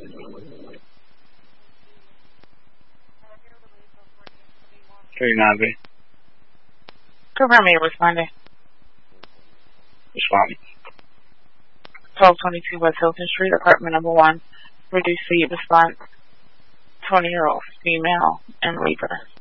$390. Confirm me, responding. Responding. 1222 West Hilton Street, apartment number 1. Reduced speed response, 20-year-old female in Libra.